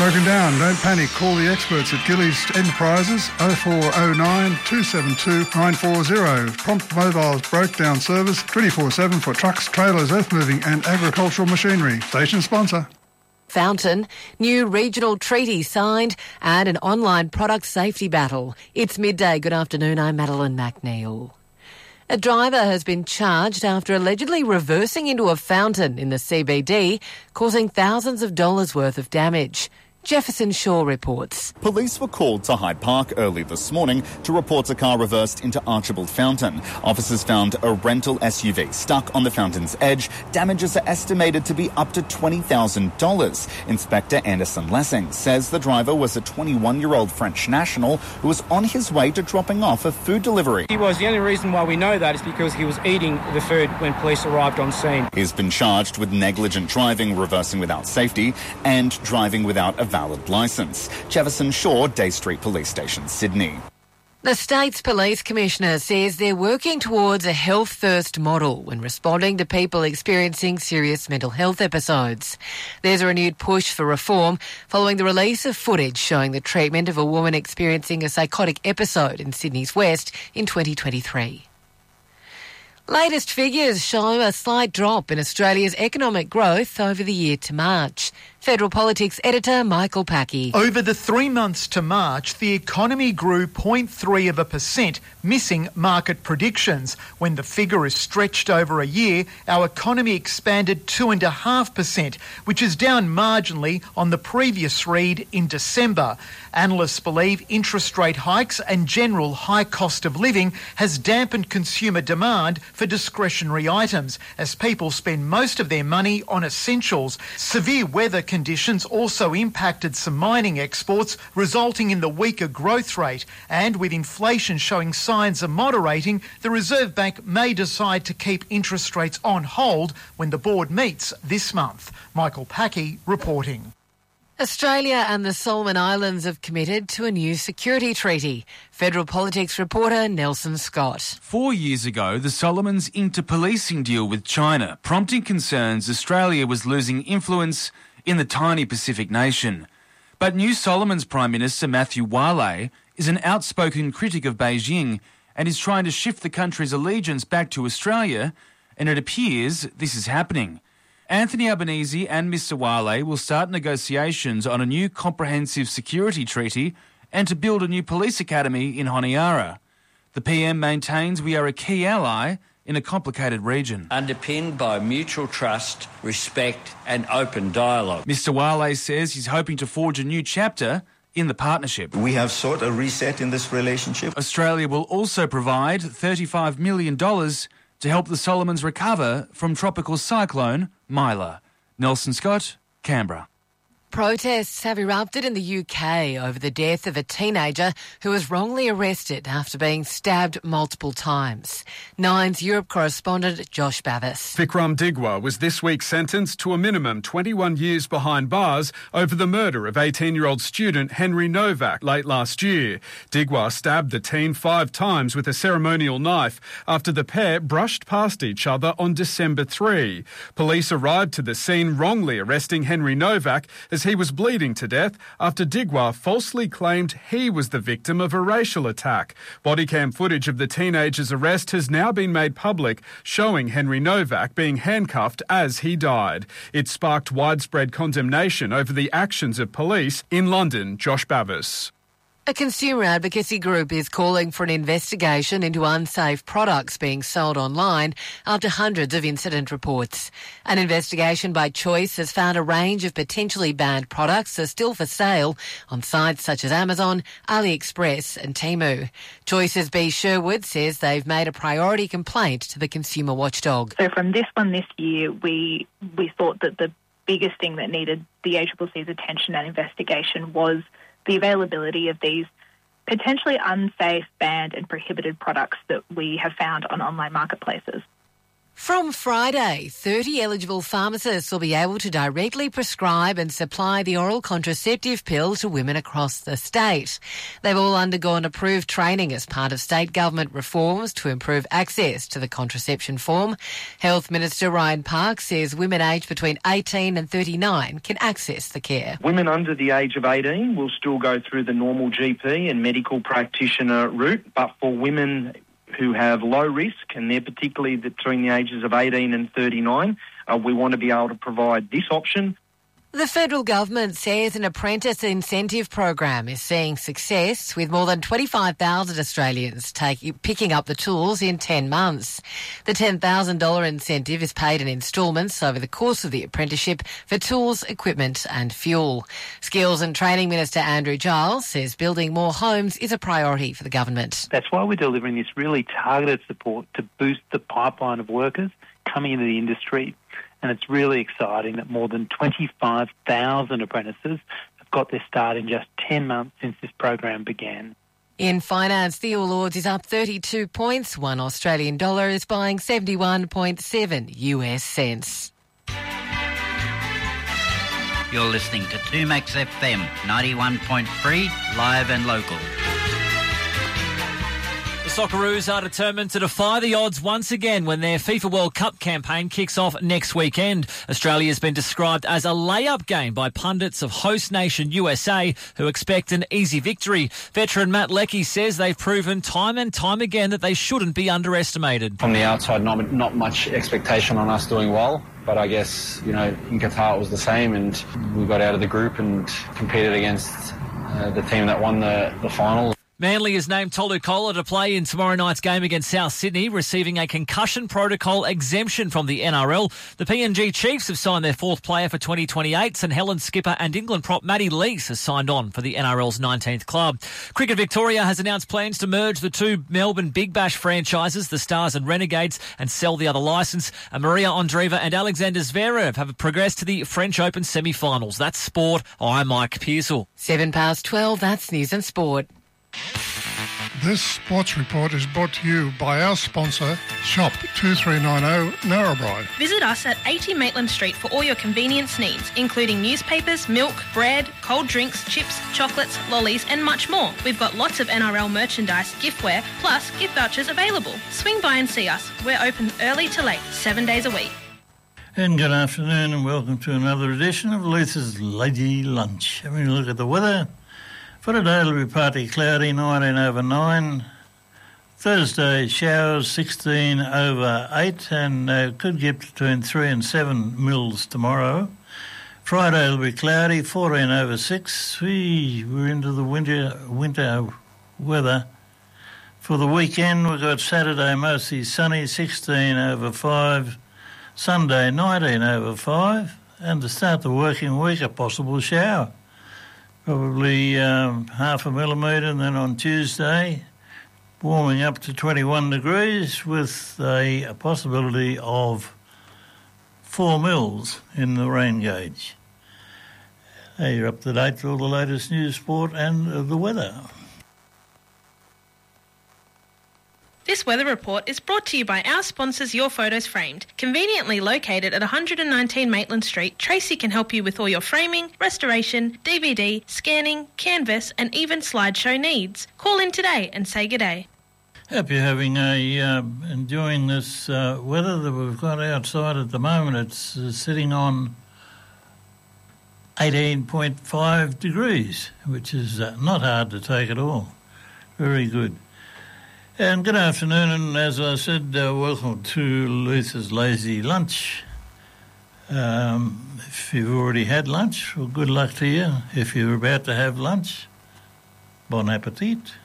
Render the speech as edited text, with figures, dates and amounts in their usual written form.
Broken down, don't panic. Call the experts at Gillies Enterprises 0409 272 940. Prompt mobile breakdown service 24/7 for trucks, trailers, earth moving and agricultural machinery. Station sponsor. Fountain, new regional treaty signed and an online product safety battle. It's midday. Good afternoon, I'm Madeline McNeil. A driver has been charged after allegedly reversing into a fountain in the CBD, causing thousands of dollars worth of damage. Jefferson Shaw reports. Police were called to Hyde Park early this morning to report a car reversed into Archibald Fountain. Officers found a rental SUV stuck on the fountain's edge. Damages are estimated to be up to $20,000. Inspector Anderson Lessing says the driver was a 21-year-old French national who was on his way to dropping off a food delivery. He was. The only reason why we know that is because he was eating the food when police arrived on scene. He's been charged with negligent driving, reversing without safety, and driving without a valid licence. Jefferson Shaw, Day Street Police Station, Sydney. The state's police commissioner says they're working towards a health-first model when responding to people experiencing serious mental health episodes. There's a renewed push for reform following the release of footage showing the treatment of a woman experiencing a psychotic episode in Sydney's West in 2023. Latest figures show a slight drop in Australia's economic growth over the year to March. Federal Politics editor Michael Packey. Over the 3 months to March, the economy grew 0.3%, missing market predictions. When the figure is stretched over a year, our economy expanded 2.5%, which is down marginally on the previous read in December. Analysts believe interest rate hikes and general high cost of living has dampened consumer demand for discretionary items as people spend most of their money on essentials. Severe weather conditions also impacted some mining exports, resulting in the weaker growth rate. And with inflation showing signs of moderating, the Reserve Bank may decide to keep interest rates on hold when the board meets this month. Michael Packey reporting. Australia and the Solomon Islands have committed to a new security treaty. Federal Politics reporter Nelson Scott. 4 years ago, the Solomons inked a policing deal with China, prompting concerns Australia was losing influence in the tiny Pacific nation. But New Solomons Prime Minister Matthew Wale is an outspoken critic of Beijing and is trying to shift the country's allegiance back to Australia, and it appears this is happening. Anthony Albanese and Mr Wale will start negotiations on a new comprehensive security treaty and to build a new police academy in Honiara. The PM maintains we are a key ally in a complicated region. Underpinned by mutual trust, respect and open dialogue. Mr Wale says he's hoping to forge a new chapter in the partnership. We have sought a reset in this relationship. Australia will also provide $35 million to help the Solomons recover from tropical cyclone Mila. Nelson Scott, Canberra. Protests have erupted in the UK over the death of a teenager who was wrongly arrested after being stabbed multiple times. Nine's Europe correspondent Josh Bavis. Vikram Digwa was this week sentenced to a minimum 21 years behind bars over the murder of 18-year-old student Henry Novak late last year. Digwa stabbed the teen 5 times with a ceremonial knife after the pair brushed past each other on December 3. Police arrived to the scene wrongly arresting Henry Novak as he was bleeding to death after Digwa falsely claimed he was the victim of a racial attack. Bodycam footage of the teenager's arrest has now been made public, showing Henry Novak being handcuffed as he died. It sparked widespread condemnation over the actions of police in London. Josh Bavis. A consumer advocacy group is calling for an investigation into unsafe products being sold online after hundreds of incident reports. An investigation by Choice has found a range of potentially banned products are still for sale on sites such as Amazon, AliExpress and Temu. Choice's B. Sherwood says they've made a priority complaint to the consumer watchdog. So from this one this year, we thought that the biggest thing that needed the ACCC's attention and investigation was the availability of these potentially unsafe, banned and prohibited products that we have found on online marketplaces. From Friday, 30 eligible pharmacists will be able to directly prescribe and supply the oral contraceptive pill to women across the state. They've all undergone approved training as part of state government reforms to improve access to the contraception form. Health Minister Ryan Park says women aged between 18 and 39 can access the care. Women under the age of 18 will still go through the normal GP and medical practitioner route, but for women who have low risk, and they're particularly between the ages of 18 and 39, we want to be able to provide this option. The federal government says an apprentice incentive program is seeing success, with more than 25,000 Australians picking up the tools in 10 months. The $10,000 incentive is paid in instalments over the course of the apprenticeship for tools, equipment and fuel. Skills and Training Minister Andrew Giles says building more homes is a priority for the government. That's why we're delivering this really targeted support to boost the pipeline of workers coming into the industry. And it's really exciting that more than 25,000 apprentices have got their start in just 10 months since this program began. In finance, the All Ords is up 32 points. $1 Australian dollar is buying 71.7 US cents. You're listening to 2Max FM 91.3, live and local. The Socceroos are determined to defy the odds once again when their FIFA World Cup campaign kicks off next weekend. Australia has been described as a layup game by pundits of host nation USA, who expect an easy victory. Veteran Matt Leckie says they've proven time and time again that they shouldn't be underestimated. From the outside, not much expectation on us doing well. But I guess, in Qatar it was the same, and we got out of the group and competed against the team that won the final. Manly has named Tolu Kola to play in tomorrow night's game against South Sydney, receiving a concussion protocol exemption from the NRL. The PNG Chiefs have signed their fourth player for 2028. St Helens skipper and England prop Matty Lees has signed on for the NRL's 19th club. Cricket Victoria has announced plans to merge the two Melbourne Big Bash franchises, the Stars and Renegades, and sell the other licence. Maria Andreeva and Alexander Zverev have progressed to the French Open semi-finals. That's sport. I'm Mike Pearsall. 12:07, that's News and Sport. This sports report is brought to you by our sponsor, Shop 2390 Narrabri. Visit us at 80 Maitland Street for all your convenience needs, including newspapers, milk, bread, cold drinks, chips, chocolates, lollies and much more. We've got lots of NRL merchandise, giftware, plus gift vouchers available. Swing by and see us. We're open early to late, 7 days a week. And good afternoon and welcome to another edition of Luther's Lady Lunch. Having a look at the weather. For today it'll be partly cloudy, 19 over 9. Thursday showers, 16 over 8, and could get between 3 and 7 mils tomorrow. Friday it'll be cloudy, 14 over 6. We're into the winter weather. For the weekend we've got Saturday mostly sunny, 16 over 5. Sunday 19 over 5. And to start the working week, a possible shower. Probably half a millimetre, and then on Tuesday, warming up to 21 degrees with a possibility of 4 mils in the rain gauge. You're up to date with all the latest news, sport and the weather. This weather report is brought to you by our sponsors, Your Photos Framed. Conveniently located at 119 Maitland Street, Tracy can help you with all your framing, restoration, DVD, scanning, canvas and even slideshow needs. Call in today and say g'day. Hope you're having enjoying this weather that we've got outside at the moment. It's sitting on 18.5 degrees, which is not hard to take at all. Very good. And good afternoon, and as I said, welcome to Luther's Lazy Lunch. If you've already had lunch, well, good luck to you. If you're about to have lunch, bon appetit.